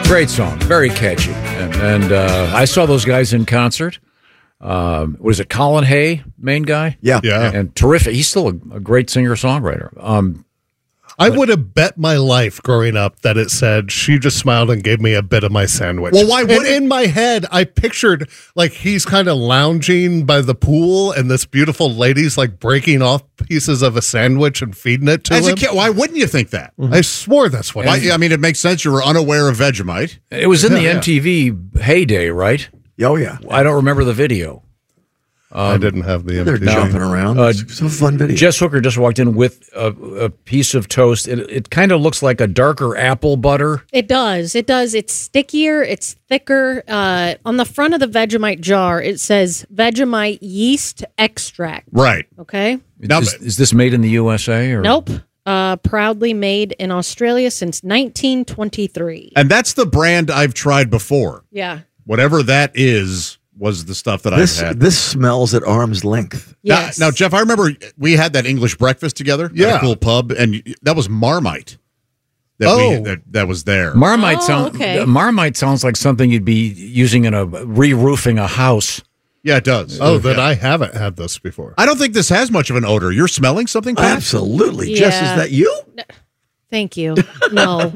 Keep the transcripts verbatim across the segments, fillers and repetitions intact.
Great song, very catchy. And, and uh, I saw those guys in concert. Um, what is it, Colin Hay, main guy? Yeah. Yeah. And terrific. He's still a, a great singer-songwriter. Um, I would have bet my life growing up that it said she just smiled and gave me a bit of my sandwich. Well, why And wouldn't- in my head, I pictured like he's kind of lounging by the pool, and this beautiful lady's like breaking off pieces of a sandwich and feeding it to As him. a kid, why wouldn't you think that? I swore that's what. Why, I I mean, it makes sense. You were unaware of Vegemite. it was in the Yeah, yeah. M T V heyday, right? Oh, yeah. I don't remember the video. I didn't have the. They're M T V. jumping around. Uh, It's a fun video. Jess Hooker just walked in with a, a piece of toast. It, it kind of looks like a darker apple butter. It does. It does. It's stickier. It's thicker. Uh, on the front of the Vegemite jar, it says Vegemite yeast extract. Right. Okay. Now, Is, is this made in the U S A? Or? Nope. Uh, proudly made in Australia since nineteen twenty-three. and that's the brand I've tried before. Yeah. Whatever that is was the stuff that this I've had. this smells at arm's length. Yes. Now, now, Jeff, I remember we had that English breakfast together at Yeah. a cool pub, and that was Marmite. That Oh. we, that, that was there. Marmite Oh, sounds. okay. Marmite sounds like something you'd be using in a re-roofing a house. yeah, it does. Oh, then Yeah. I haven't had this before. I don't think this has much of an odor. You're smelling something, Pat? Absolutely. Jess, is Yeah. that you? Thank you. No.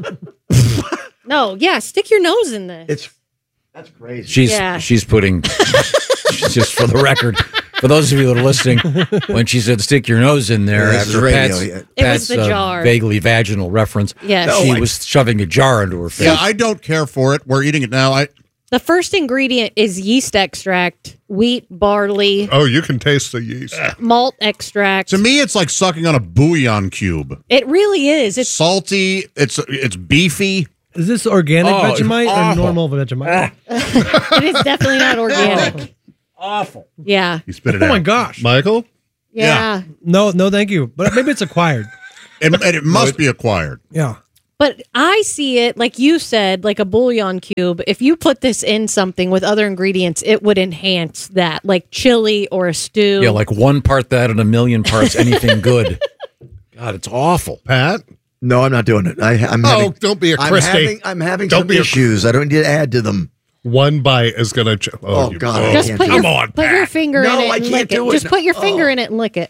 No. Yeah. Stick your nose in this. It's That's crazy. She's Yeah. she's putting. Just for the record, for those of you that are listening, when she said "stick your nose in there" Yeah, this is after radio, Pat's, yeah. It was Pat's, the uh, jar. vaguely vaginal reference, Yes. No, she I- was shoving a jar into her face. Yeah, I don't care for it. We're eating it now. I The first ingredient is yeast extract, wheat, barley, Oh, you can taste the yeast. malt extract. to me, it's like sucking on a bouillon cube. It really is. It's Salty. It's it's beefy. Is this organic Oh, it's Vegemite or awful. normal Vegemite? it is definitely not organic. Awful. Yeah. You spit it Oh out. my gosh. Michael? Yeah. No, no, thank you. But maybe it's acquired. And, and it must be acquired. Yeah. But I see it, like you said, like a bouillon cube. If you put this in something with other ingredients, it would enhance that, like chili or a stew. Yeah, like one part that and a million parts anything good. God, it's awful. Pat? No, I'm not doing it. I, I'm Oh, having, don't be a I'm Christy. having, I'm having Don't some be a- issues. I don't need to add to them. One bite is going to. Ch- Oh, you- God, I Just can't put do your, it. on, put your finger No, in it I and can't lick do it. it. Just put your Oh. finger in it and lick it.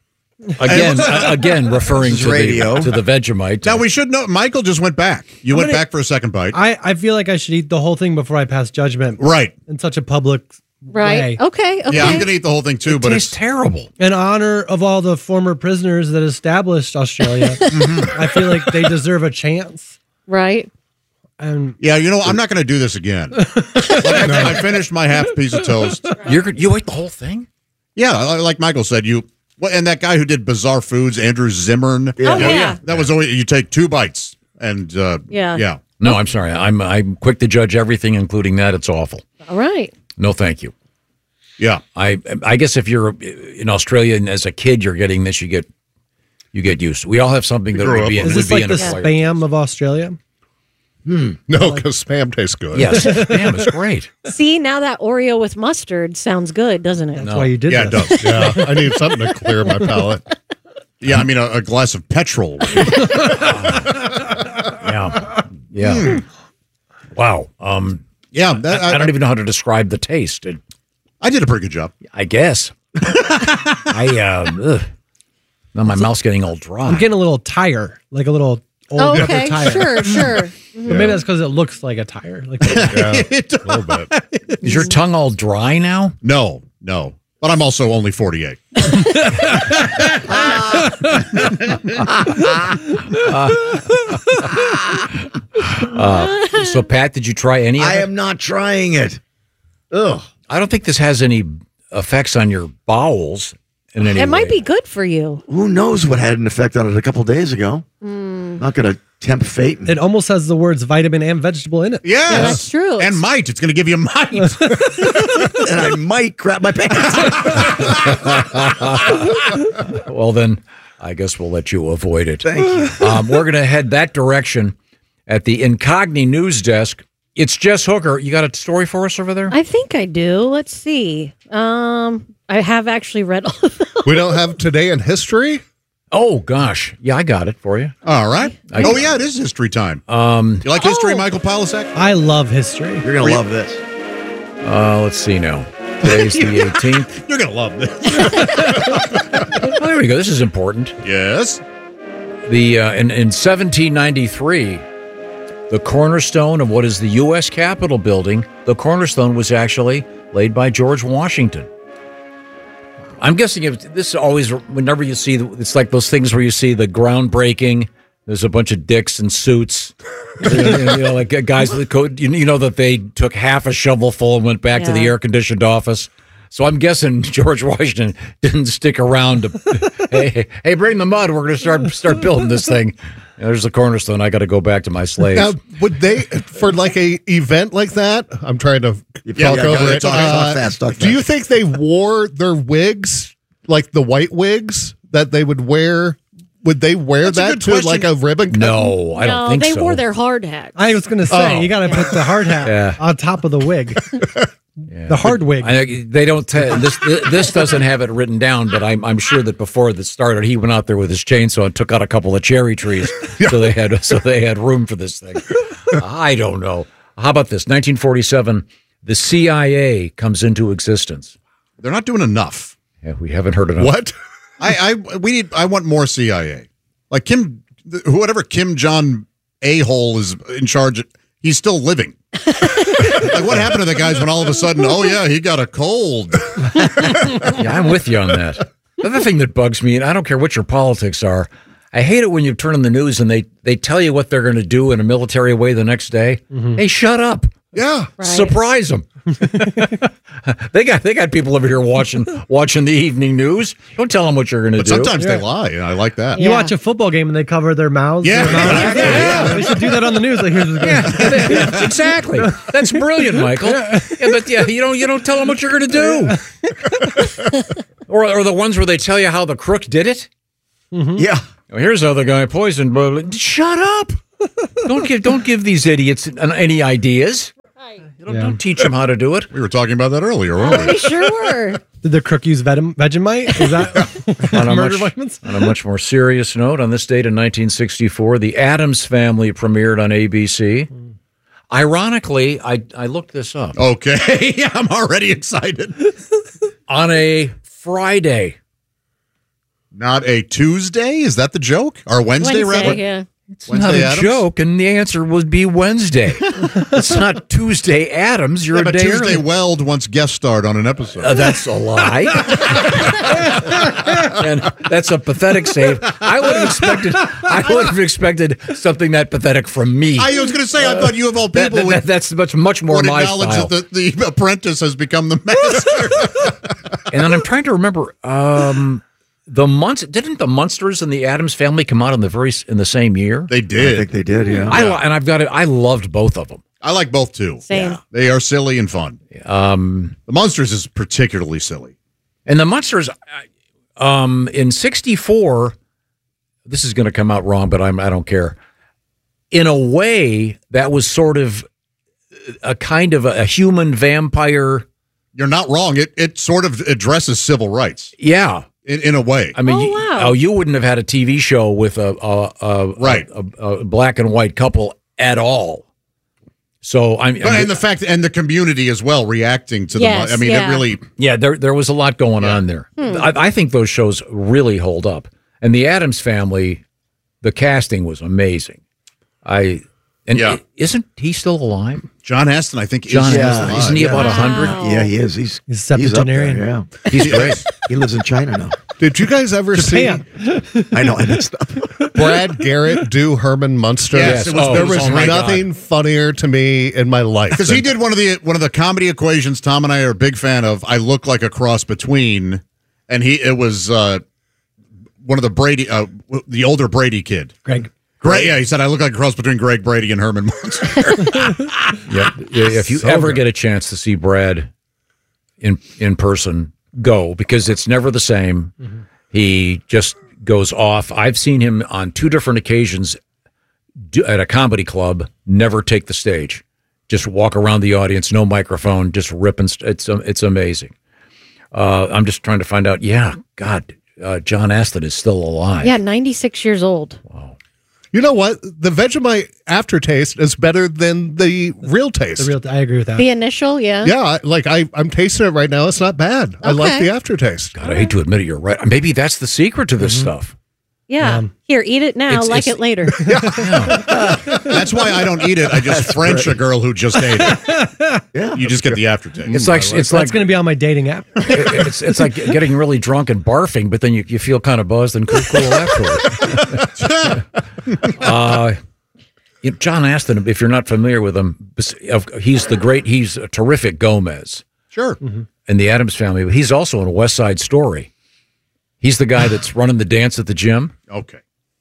Again, uh, again, referring This is to radio. the to the Vegemite. Now we should know. Michael just went back. You went gonna- back for a second bite. I, I feel like I should eat the whole thing before I pass judgment right. in such a public Right? way. Okay. Okay. Yeah, I'm gonna eat the whole thing too. it but tastes it's terrible. In honor of all the former prisoners that established Australia, I feel like they deserve a chance. Right. And yeah. You know, I'm not gonna do this again. Like, I, I finished my half piece of toast. You're you ate the whole thing? Yeah, like Michael said, you. Well, and that guy who did Bizarre Foods, Andrew Zimmern. Oh, yeah. That was always you take two bites and uh, Yeah. yeah. No, I'm sorry. I'm I'm quick to judge everything, including that. It's awful. All right. No, thank you. Yeah. I I guess if you're in Australia and as a kid you're getting this, you get you get used. We all have something that grew would up be with would is this be like an the acquired- spam of Australia? No, because spam tastes good. Yes, spam is great. See, now that Oreo with mustard sounds good, doesn't it? That's No. why you did Yeah, it this. does. Yeah, I need something to clear my palate. Yeah, I mean a, a glass of petrol. Yeah, yeah. Wow. Um, Yeah, that, I, I, I don't even know how to describe the taste. It, I did a pretty good job. I guess. I uh, ugh. Now my mouth's getting all dry. I'm getting a little tire, like a little old Oh, rubber okay. tire. Sure, sure. But maybe that's because it looks like a tire. Like Yeah, a little bit. Is your tongue all dry now? No, no, but I'm also only forty-eight. Uh, so, Pat, did you try any of I it? am not trying it. Ugh. I don't think this has any effects on your bowels in any It might way. be good for you. Who knows what had an effect on it a couple days ago? Hmm. Not going to tempt fate. it almost has the words vitamin and vegetable in it. Yes, Yeah, that's true. And might it's going to give you might. and I might crap my pants. Well, then, I guess we'll let you avoid it. Thank you. Um, we're going to head that direction at the Incogni News Desk. It's Jess Hooker. You got a story for us over there? I think I do. Let's see. Um, I have actually read all of them. We don't have today in history? Oh, gosh. Yeah, I got it for you. All right. I- oh, yeah, it is history time. Um, You like history, Oh. Michael Palasek? I love history. You're going to love this. uh, let's see now. Today's the eighteenth. You're going to love this. Oh, there we go. This is important. Yes. The uh, in, in seventeen ninety-three, the cornerstone of what is the U S Capitol building, the cornerstone was actually laid by George Washington. I'm guessing if this is always, whenever you see, it's like those things where you see the groundbreaking, there's a bunch of dicks in suits, you know, you know, like guys with the coat, you you know that they took half a shovel full and went back to the Yeah. air-conditioned office. So I'm guessing George Washington didn't stick around to, hey, hey, bring the mud. We're going to start start building this thing. And there's the cornerstone. I got to go back to my slaves. Now, would they for like a event like that? I'm trying to Yeah, talk yeah, over go- it. talk- talk fast, talk do you fast. think they wore their wigs, like the white wigs that they would wear? Would they wear That's a that good to question. like a ribbon cut? no, I don't no, think they so. wore their hard hats. I was going to say, Oh. you got to put the hard hat Yeah. on top of the wig. The hard wig. I, they don't. T- this this doesn't have it written down, but I'm I'm sure that before this started, he went out there with his chainsaw and took out a couple of cherry trees, so they had so they had room for this thing. I don't know. How about this? nineteen forty-seven, the C I A comes into existence. They're not doing enough. Yeah, we haven't heard enough. What? I, I we need. I want more C I A. Like Kim, whatever Kim Jong a hole is in charge. He's still living. Like what happened to the guys when all of a sudden, oh yeah, he got a cold. Yeah, I'm with you on that. The other thing that bugs me, and I don't care what your politics are, I hate it when you turn on the news and they, they tell you what they're going to do in a military way the next day. Hey, shut up. Yeah. Right. Surprise them. they got they got people over here watching watching the evening news. Don't tell them what you're going to But do. sometimes they lie, and I like that. You Yeah. watch a football game and they cover their mouths. Yeah, their mouths. exactly. yeah, They should do that on the news. Like, here's what's going on. Yeah, exactly. That's brilliant, Michael. Yeah, but yeah, you don't you don't tell them what you're going to do. or or the ones where they tell you how the crook did it. Yeah. Well, here's how the guy poisoned. But shut up! Don't give don't give these idiots any ideas. You don't, Yeah. don't teach them how to do it. We were talking about that earlier, weren't They we? sure were. Did the crook use Venom, Vegemite? Is that On a, murder much, vitamins? on a much more serious note, on this date in nineteen sixty-four, The Addams Family premiered on A B C. Ironically, I I looked this up Okay, yeah, I'm already excited. on a Friday. Not a Tuesday? Is that the joke? Or Wednesday, Wednesday, rather? yeah. It's Wednesday not a Addams? joke, and the answer would be Wednesday. It's not Tuesday Adams. You're Yeah, a but day Tuesday early. Weld once guest starred on an episode. Uh, that's a lie. And that's a pathetic save. I would have expected. I would have expected something that pathetic from me. I was going to say, I thought you of all That- people that- would, that- that's much much more would my acknowledge style. that the, the apprentice has become the master. And then I'm trying to remember. Um, the Munst- didn't the Munsters and the Addams Family come out in the very in the same year? They I did. think they did, yeah. I lo- and I've got it. I loved both of them. I like both too. Same. They are silly and fun. Um, The Monsters is particularly silly. and the Munsters, uh, um, in sixty-four. This is going to come out wrong, but I'm I don't care. In a way, that was sort of a kind of a, a human vampire. You're not wrong. It it sort of addresses civil rights Yeah. in, in a way. I mean, Oh, you, wow. oh, you wouldn't have had a T V show with a, a, a Right. a, a black and white couple at all. So I'm, But, and the fact and the community as well reacting to Yes, the. I mean, yeah. it really. yeah, there there was a lot going on there. I, I think those shows really hold up. And the Addams Family, the casting was amazing. I and Yeah. i- isn't he still alive? John Aston, I think, John is Yeah. Astin, isn't he yeah. about a hundred? Wow. Yeah, he is. He's He's a up there, septuagenarian. yeah. He's great. He lives in China now. Did you guys ever Japan. see I know, I messed up. Brad Garrett do Herman Munster? Yes, it was- Oh, there was oh my God. nothing funnier to me in my life. Because he did one of the one of the comedy equations Tom and I are a big fan of. I look like a cross between, and he it was uh, one of the Brady, uh, w- the older Brady kid. Greg. Greg, yeah, he said I look like a cross between Greg Brady and Herman Munster. Yeah, yeah, if you So ever good. get a chance to see Brad in in person, go because it's never the same. He just goes off. I've seen him on two different occasions do, at a comedy club. Never take the stage, just walk around the audience, no microphone, just rip and st- it's um, it's amazing. Uh, I'm just trying to find out. Yeah, God, uh, John Aston is still alive. Yeah, ninety-six years old. You know what? The Vegemite aftertaste is better than the real taste. The real, I agree with that. The initial, yeah. Yeah, like I, I'm tasting it right now. It's not bad. I like Okay. the aftertaste. God, I hate to admit it, you're right. Maybe that's the secret to this stuff. Yeah. Um, Here, eat it now, it's- like it's- it later. That's why I don't eat it. I just French a girl who just ate it. Yeah. You just get the aftertaste. It's like it's That's like going to be on my dating app. it- it's it's like getting really drunk and barfing, but then you, you feel kind of buzzed and cool, cool afterwards. uh, you know, John Aston, if you're not familiar with him, bes- of- he's the great, he's a terrific Gomez Sure. in the Addams Family, but he's also in a West Side Story. He's the guy that's running the dance at the gym. Okay.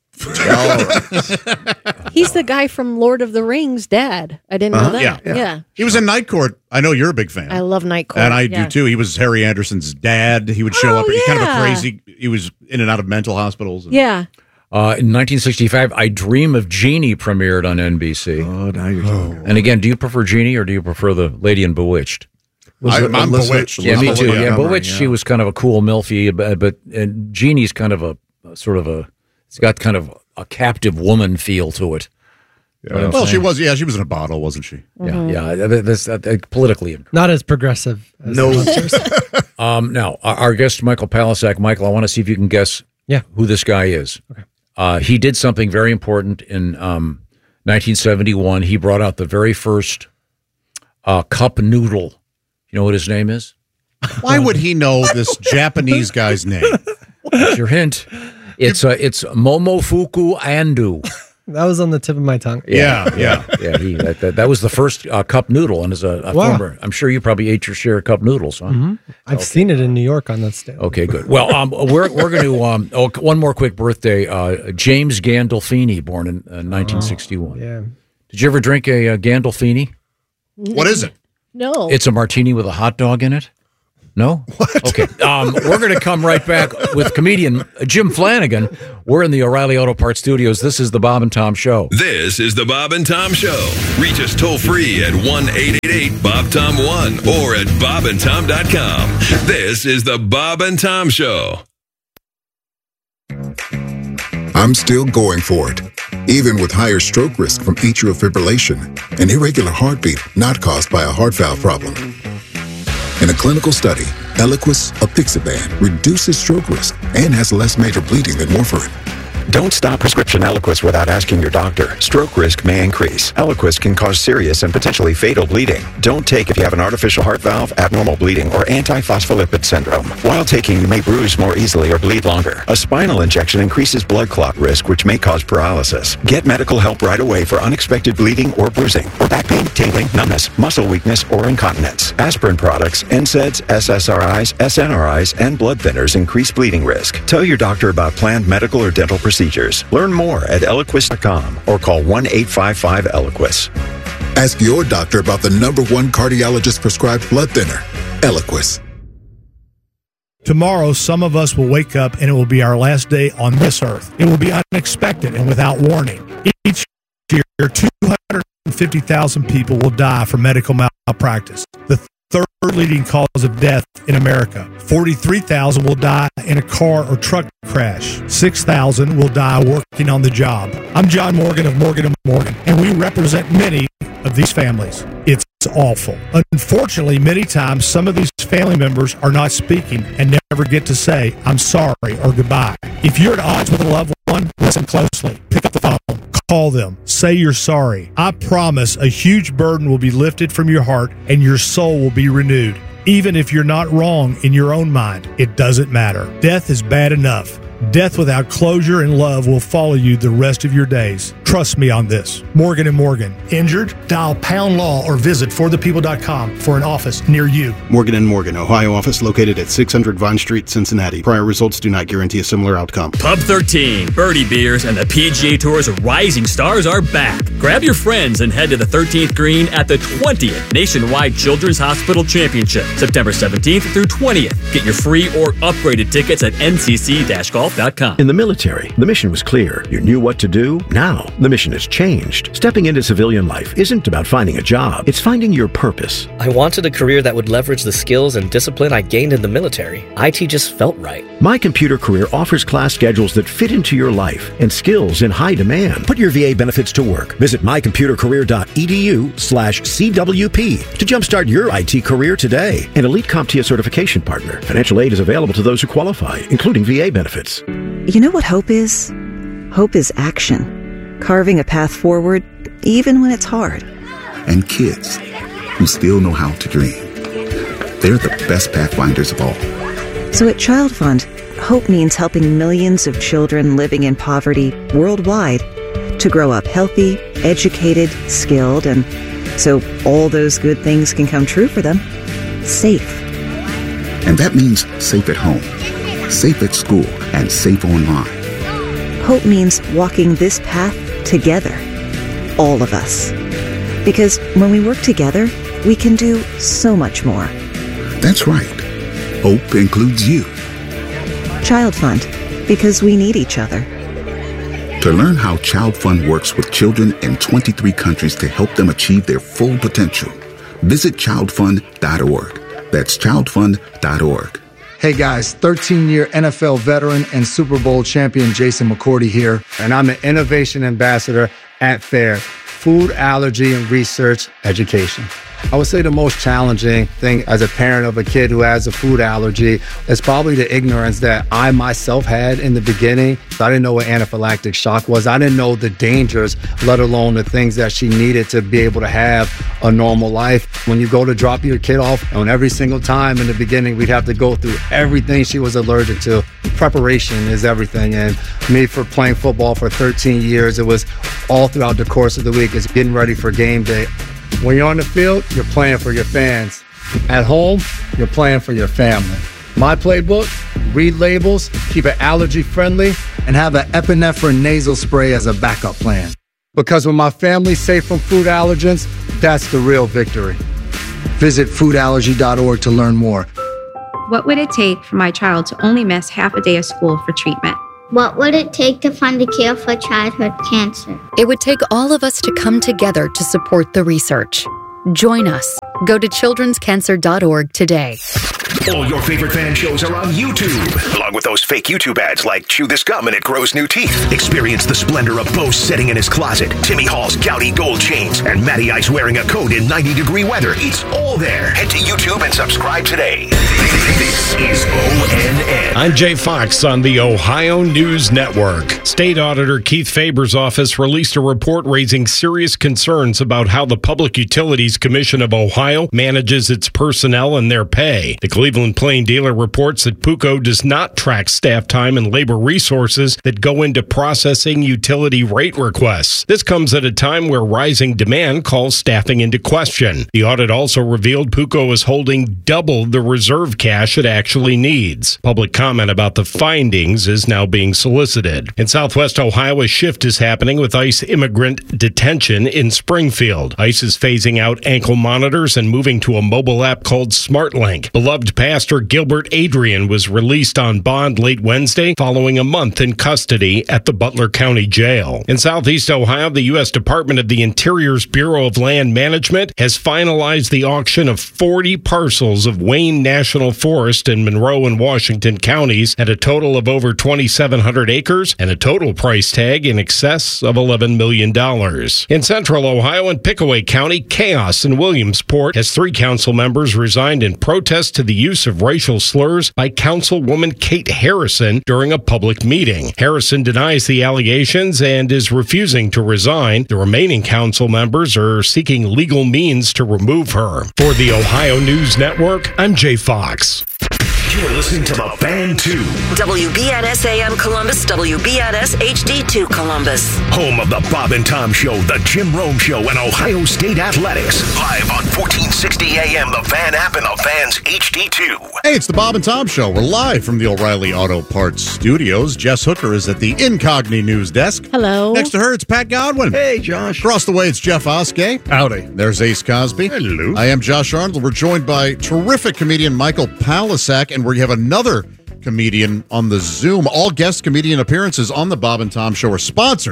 He's the guy from Lord of the Rings, Dad. I didn't know that. Yeah. Yeah. He was in Night Court. I know you're a big fan. I love Night Court. and I yeah. do too. He was Harry Anderson's dad. He would show Oh, up. He kind of a yeah. crazy. He was in and out of mental hospitals. And, Yeah. Uh, in nineteen sixty-five, I Dream of Jeannie premiered on N B C. Oh, now you're talking. And again, do you prefer Jeannie or do you prefer the Lady in Bewitched? Was I, it I'm Alyssa- bewitched. Yeah, I'm me too. bewitched. Yeah, Montgomery, Bewitched, yeah. she was kind of a cool milfy, but, but and Jeannie's kind of a, a sort of a, it's got kind of a captive woman feel to it. You know what I'm Well, she saying? was. Yeah, she was in a bottle, wasn't she? Yeah, yeah. that- That's that, that, politically incorrect. Not as progressive. As No. Um, now, our, our guest, Michael Palasak. Michael, I want to see if you can guess Yeah. who this guy is. Uh, he did something very important in um, nineteen seventy-one. He brought out the very first uh, cup noodle. You know what his name is? Why would he know this Japanese guy's name? That's your hint. It's uh, it's Momofuku Andu. That was on the tip of my tongue. Yeah, yeah. Yeah, he that, that, that was the first uh, cup noodle, and as a, a Wow. former, I'm sure you probably ate your share of cup noodles, huh? I've seen it in New York on that stand. Okay, good. Well, um, we're we're going to um, oh, one more quick birthday. Uh, James Gandolfini, born in uh, nineteen sixty-one. Yeah. Did you ever drink a uh, Gandolfini? What is it? No. It's a martini with a hot dog in it. No? What? Okay. Um, we're going to come right back with comedian Jim Flanagan. We're in the O'Reilly Auto Parts studios. This is the Bob and Tom Show. This is the Bob and Tom Show. Reach us toll free at one eight eight eight Bob Tom one or at bob and tom dot com. This is the Bob and Tom Show. I'm still going for it, even with higher stroke risk from atrial fibrillation, an irregular heartbeat not caused by a heart valve problem. In a clinical study, Eliquis apixaban reduces stroke risk and has less major bleeding than warfarin. Don't stop prescription Eliquis without asking your doctor. Stroke risk may increase. Eliquis can cause serious and potentially fatal bleeding. Don't take if you have an artificial heart valve, abnormal bleeding, or antiphospholipid syndrome. While taking, you may bruise more easily or bleed longer. A spinal injection increases blood clot risk, which may cause paralysis. Get medical help right away for unexpected bleeding or bruising, or back pain, tingling, numbness, muscle weakness, or incontinence. Aspirin products, N SAIDs, S S R Is, S N R Is, and blood thinners increase bleeding risk. Tell your doctor about planned medical or dental procedures. Learn more at eliquis dot com or call one eight five five Eliquis. Ask your doctor about the number one cardiologist prescribed blood thinner, Eliquis. Tomorrow, some of us will wake up and it will be our last day on this earth. It will be unexpected and without warning. Each year, two hundred fifty thousand people will die from medical malpractice, the third leading cause of death in America. forty-three thousand will die in a car or truck crash. six thousand will die working on the job. I'm John Morgan of Morgan and Morgan, and we represent many of these families. It's awful. Unfortunately, many times some of these family members are not speaking and never get to say, I'm sorry or goodbye. If you're at odds with a loved one, listen closely. Pick up the phone. Call them. Say you're sorry. I promise a huge burden will be lifted from your heart and your soul will be renewed. Even if you're not wrong in your own mind, it doesn't matter. Death is bad enough. Death without closure and love will follow you the rest of your days. Trust me on this. Morgan and Morgan. Injured? Dial Pound Law or visit for the people dot com for an office near you. Morgan and Morgan, Ohio office located at six hundred Vine Street, Cincinnati. Prior results do not guarantee a similar outcome. Pub thirteen, Birdie Beers, and the P G A Tour's rising stars are back. Grab your friends and head to the thirteenth green at the twentieth Nationwide Children's Hospital Championship, September seventeenth through twentieth. Get your free or upgraded tickets at N C C golf dot com. In the military, the mission was clear. You knew what to do. Now, The mission has changed. Stepping into civilian life isn't about finding a job. It's finding your purpose. I wanted a career that would leverage the skills and discipline I gained in the military. I T just felt right. My Computer Career offers class schedules that fit into your life and skills in high demand. Put your V A benefits to work. Visit my computer career dot e d u slash C W P to jumpstart your I T career today. An Elite CompTIA certification partner. Financial aid is available to those who qualify, including V A benefits. You know what hope is? Hope is action. Carving a path forward, even when it's hard. And kids who still know how to dream. They're the best pathfinders of all. So at Child Fund, hope means helping millions of children living in poverty worldwide to grow up healthy, educated, skilled, and so all those good things can come true for them. Safe. And that means safe at home, safe at school, and safe online. Hope means walking this path together. All of us. Because when we work together, we can do so much more. That's right. Hope includes you. Child Fund. Because we need each other. To learn how Child Fund works with children in twenty-three countries to help them achieve their full potential, visit child fund dot org. That's child fund dot org. Hey guys, thirteen-year N F L veteran and Super Bowl champion Jason McCourty here, and I'm the Innovation Ambassador at FAIR, Food Allergy and Research Education. I would say the most challenging thing as a parent of a kid who has a food allergy is probably the ignorance that I myself had in the beginning. I didn't know what anaphylactic shock was. I didn't know the dangers, let alone the things that she needed to be able to have a normal life. When you go to drop your kid off, and every single time in the beginning, we'd have to go through everything she was allergic to. Preparation is everything. And me, for playing football for thirteen years, it was all throughout the course of the week. It's getting ready for game day. When you're on the field, you're playing for your fans. At home, you're playing for your family. My playbook, read labels, keep it allergy friendly, and have an epinephrine nasal spray as a backup plan. Because when my family's safe from food allergens, that's the real victory. Visit food allergy dot org to learn more. What would it take for my child to only miss half a day of school for treatment? What would it take to find a cure for childhood cancer? It would take all of us to come together to support the research. Join us. Go to children's cancer dot org today. All your favorite fan shows are on YouTube, along with those fake YouTube ads like Chew This Gum and It Grows New Teeth. Experience the splendor of Bo sitting in his closet, Timmy Hall's gouty gold chains, and Matty Ice wearing a coat in ninety degree weather. It's all there. Head to YouTube and subscribe today. This is O N N. I'm Jay Fox on the Ohio News Network. State Auditor Keith Faber's office released a report raising serious concerns about how the Public Utilities Commission of Ohio manages its personnel and their pay. The Cleveland Plain Dealer reports that PUCO does not track staff time and labor resources that go into processing utility rate requests. This comes at a time where rising demand calls staffing into question. The audit also revealed PUCO is holding double the reserve cash it actually needs. Public comment about the findings is now being solicited. In Southwest Ohio, a shift is happening with ICE immigrant detention in Springfield. ICE is phasing out ankle monitors and moving to a mobile app called SmartLink. Beloved pastor Gilbert Adrian was released on bond late Wednesday following a month in custody at the Butler County Jail. In Southeast Ohio, the U S Department of the Interior's Bureau of Land Management has finalized the auction of forty parcels of Wayne National Forest in Monroe and Washington counties at a total of over twenty-seven hundred acres and a total price tag in excess of eleven million dollars. In Central Ohio and Pickaway County, chaos in Williamsport as three council members resigned in protest to the use of racial slurs by Councilwoman Kate Harrison during a public meeting. Harrison denies the allegations and is refusing to resign. The remaining council members are seeking legal means to remove her. For the Ohio News Network, I'm Jay Fox. You're listening to The Fan two. W B N S A M Columbus, W B N S H D two Columbus. Home of The Bob and Tom Show, The Jim Rome Show, and Ohio State Athletics. Live on fourteen sixty A M, The Fan app, and The Fan's H D two. Hey, it's the Bob and Tom Show. We're live from the O'Reilly Auto Parts Studios. Jess Hooker is at the Incogni News Desk. Hello. Next to her, it's Pat Godwin. Hey, Josh. Across the way, it's Jeff Oskey. Howdy. There's Ace Cosby. Hello. I am Josh Arnold. We're joined by terrific comedian Michael Palisak, and we have another comedian on the Zoom. All guest comedian appearances on the Bob and Tom Show are sponsored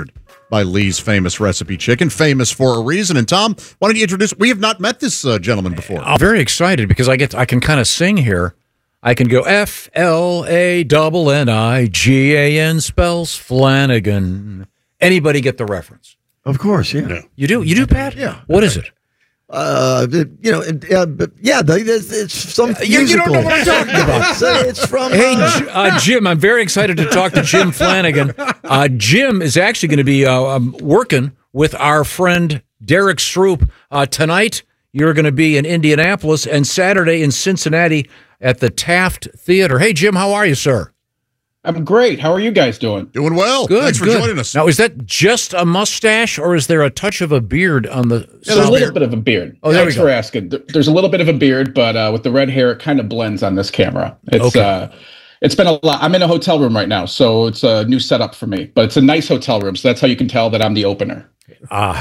by Lee's Famous Recipe Chicken, famous for a reason. And Tom, why don't you introduce? We have not met this uh, gentleman before. I'm very excited because I get I can kind of sing here. I can go F L A N N I G A N spells Flanagan. Anybody get the reference? Of course, yeah. No. You do? You do, Pat? Yeah. What is it? Uh, you know, uh, but yeah, the, it's, it's some You, you don't know what I'm talking about. So it's from. Hey, uh, J- uh, Jim, I'm very excited to talk to Jim Flanagan. Uh, Jim is actually going to be uh, um, working with our friend Derek Stroop. Uh, tonight, you're going to be in Indianapolis, and Saturday in Cincinnati at the Taft Theater. Hey, Jim, how are you, sir? I'm great. How are you guys doing? Doing well. Good. Thanks for good. joining us. Now, is that just a mustache, or is there a touch of a beard on the? Yeah, there's a little bit of a beard. Oh, there Thanks we go. for asking. There- There's a little bit of a beard, but uh, with the red hair, it kind of blends on this camera. It's Okay. uh, it's been a lot. I'm in a hotel room right now, so it's a new setup for me. But it's a nice hotel room, so that's how you can tell that I'm the opener. Ah,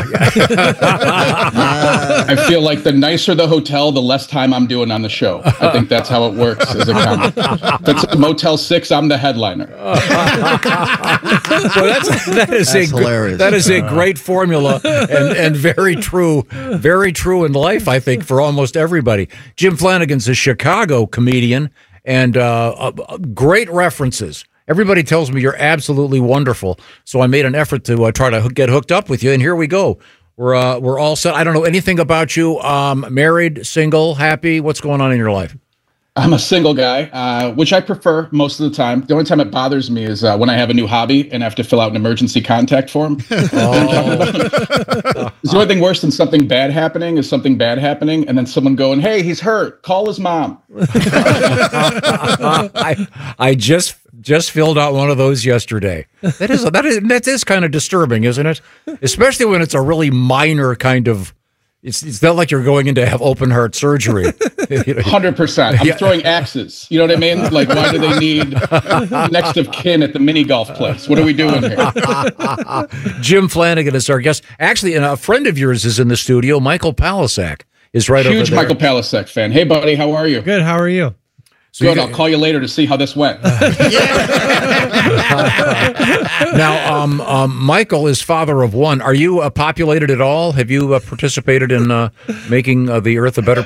I feel like the nicer the hotel, the less time I'm doing on the show. I think that's how it works as a comic. If it's a Motel six, I'm the headliner. Well, that's, that is That's a gr- hilarious. that is a great formula and, and very true, very true in life. I think for almost everybody. Jim Flanagan's a Chicago comedian and uh, uh, great references. Everybody tells me you're absolutely wonderful, so I made an effort to uh, try to hook, get hooked up with you, and here we go. We're uh, we're all set. I don't know anything about you. Um, married, single, happy. What's going on in your life? I'm a single guy, uh, which I prefer most of the time. The only time it bothers me is uh, when I have a new hobby and I have to fill out an emergency contact form. Oh. Is the only thing worse than something bad happening is something bad happening and then someone going, hey, he's hurt. Call his mom. I I just just filled out one of those yesterday. That is that is that is kind of disturbing, isn't it? Especially when it's a really minor kind of. It's it's not like you're going in to have open heart surgery. one hundred percent. I'm Yeah. throwing axes. You know what I mean? Like, why do they need next of kin at the mini golf place? What are we doing here? Jim Flanagan is our guest. Actually, and a friend of yours is in the studio. Michael Palasak is right over Huge there. Michael Palasek fan. Hey, buddy, how are you? Good. How are you? So Good. you I'll call you later to see how this went. Now, um, um, Michael is father of one. Are you uh, populated at all? Have you uh, participated in uh, making uh, the Earth a better